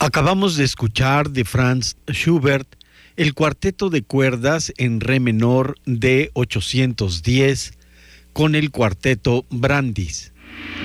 Acabamos de escuchar de Franz Schubert el cuarteto de cuerdas en re menor de 810 con el cuarteto Brandis.